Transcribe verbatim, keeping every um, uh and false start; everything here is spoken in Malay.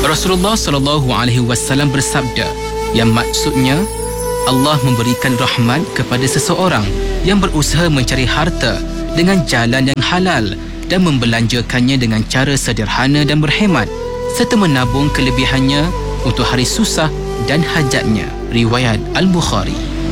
Rasulullah sallallahu alaihi wasallam bersabda, yang maksudnya Allah memberikan rahmat kepada seseorang yang berusaha mencari harta dengan jalan yang halal dan membelanjakannya dengan cara sederhana dan berhemat, serta menabung kelebihannya untuk hari susah dan hajatnya. Riwayat Al-Bukhari.